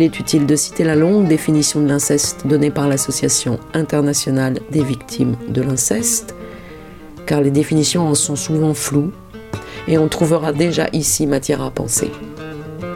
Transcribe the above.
il est utile de citer la longue définition de l'inceste donnée par l'Association internationale des victimes de l'inceste, car les définitions en sont souvent floues, et on trouvera déjà ici matière à penser.